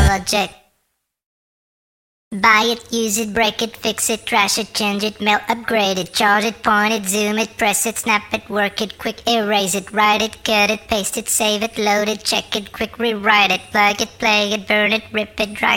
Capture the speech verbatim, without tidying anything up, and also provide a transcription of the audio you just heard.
project. Buy it, use it, break it, fix it, trash it, change it, mail, upgrade it, charge it, point it, zoom it, press it, snap it, work it, quick erase it, write it, cut it, paste it, save it, load it, check it, quick rewrite it, plug it, play it, burn it, rip it, drag